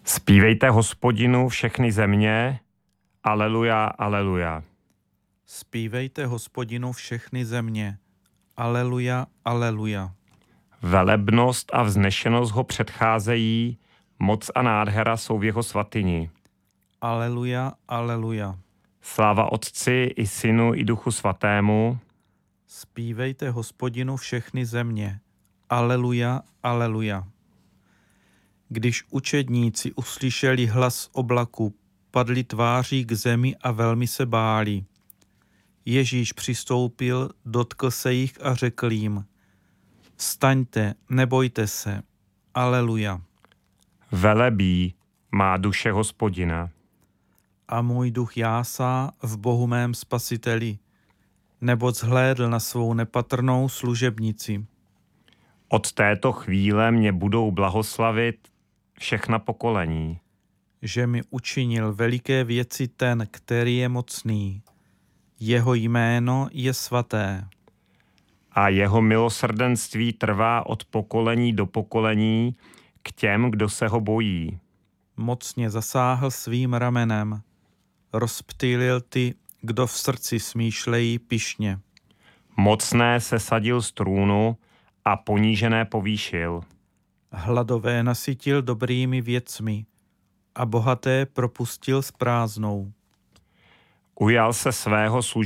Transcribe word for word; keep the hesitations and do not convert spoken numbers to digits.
Zpívejte Hospodinu všechny země, aleluja, aleluja. Zpívejte Hospodinu všechny země, aleluja, aleluja. Velebnost a vznešenost ho předcházejí, moc a nádhera jsou v jeho svatyni. Aleluja, aleluja. Sláva Otci i Synu i Duchu Svatému. Zpívejte Hospodinu všechny země, aleluja, aleluja. Když učedníci uslyšeli hlas oblaku, padli tváří k zemi a velmi se báli. Ježíš přistoupil, dotkl se jich a řekl jim: Vstaňte, nebojte se, aleluja. Velebí má duše Hospodina. A můj duch jásá v Bohu mém Spasiteli, neboť zhlédl na svou nepatrnou služebnici. Od této chvíle mě budou blahoslavit všechna pokolení. Že mi učinil veliké věci ten, který je mocný. Jeho jméno je svaté. A jeho milosrdenství trvá od pokolení do pokolení k těm, kdo se ho bojí. Mocně zasáhl svým ramenem. Rozptýlil ty, kdo v srdci smýšlejí pyšně. Mocné se sadil z trůnu a ponížené povýšil. Hladové nasytil dobrými věcmi a bohaté propustil s prázdnou. Ujal se svého služebníka